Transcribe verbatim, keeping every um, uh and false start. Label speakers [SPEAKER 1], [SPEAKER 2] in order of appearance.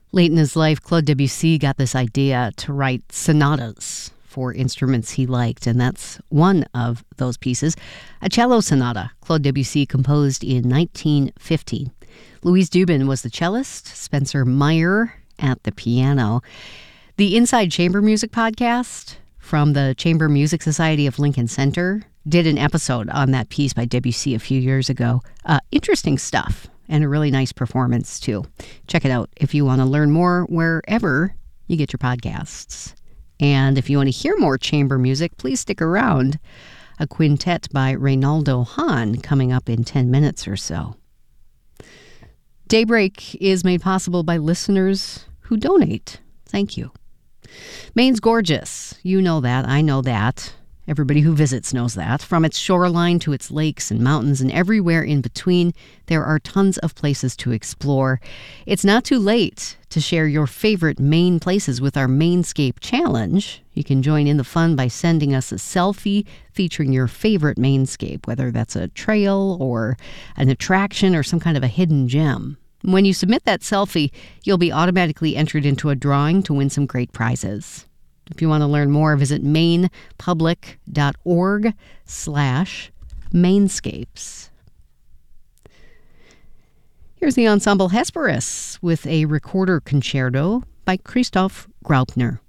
[SPEAKER 1] Late in his life, Claude Debussy got this idea to write sonatas for instruments he liked, and that's one of those pieces, a cello sonata Claude Debussy composed in nineteen fifty. Louise Dubin was the cellist, Spencer Meyer at the piano. The Inside Chamber Music podcast from the Chamber Music Society of Lincoln Center did an episode on that piece by Debussy a few years ago. Uh, interesting stuff, and a really nice performance, too. Check it out if you want to learn more wherever you get your podcasts. And if you want to hear more chamber music, please stick around. A quintet by Reynaldo Hahn coming up in ten minutes or so. Daybreak is made possible by listeners who donate. Thank you. Maine's gorgeous. You know that. I know that. Everybody who visits knows that. From its shoreline to its lakes and mountains and everywhere in between, there are tons of places to explore. It's not too late to share your favorite Maine places with our Mainscape Challenge. You can join in the fun by sending us a selfie featuring your favorite Mainscape, whether that's a trail or an attraction or some kind of a hidden gem. When you submit that selfie, you'll be automatically entered into a drawing to win some great prizes. If you want to learn more, visit mainepublic.org slash Mainscapes. Here's the Ensemble Hesperus with a recorder concerto by Christoph Graupner.